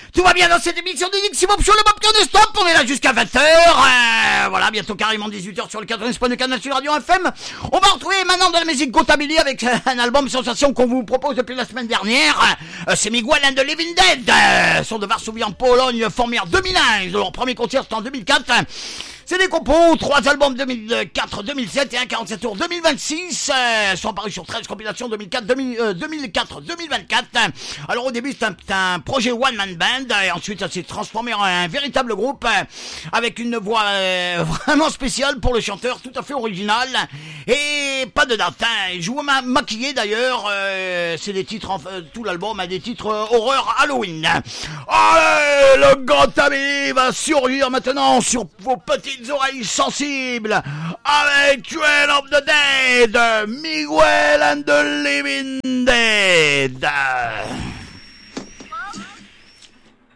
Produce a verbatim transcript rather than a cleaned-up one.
Tout va bien dans cette émission de Dixie Bob Show, le Bob non-stop, on est là jusqu'à vingt heures, euh, voilà, bientôt carrément dix-huit heures sur le quatre-vingts point deux Canal sur Radio F M. On va retrouver maintenant dans la musique Gotabilly avec un album sensation qu'on vous propose depuis la semaine dernière. Euh, c'est Miguel and the Living Dead, euh, sont de Varsovie en Pologne, formés en deux mille un, leur premier concert c'était en deux mille quatre. C'est des compos, trois albums deux mille quatre deux mille sept et un quarante-sept tours deux mille vingt-six, euh, sont parus sur treize compilations deux mille quatre deux mille quatre deux mille vingt-quatre. Alors au début c'est un, un projet one man band et ensuite ça s'est transformé en un véritable groupe euh, avec une voix euh, vraiment spéciale pour le chanteur, tout à fait original et pas de date. Hein. Je vous ma maquillé d'ailleurs, euh, c'est des titres, en, euh, tout l'album a des titres euh, horreur Halloween. Allez, le Gotabilly va surgir maintenant sur vos petites oreilles sensibles avec Trail of the Dead, Miguel and the Living Dead.